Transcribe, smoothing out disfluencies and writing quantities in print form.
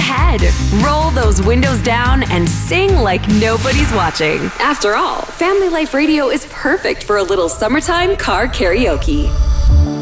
ahead. Roll those windows down and sing like nobody's watching. After all, Family Life Radio is perfect for a little summertime car karaoke.